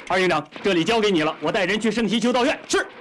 二营长，这里交给你了，我带人去圣溪修道院。 是。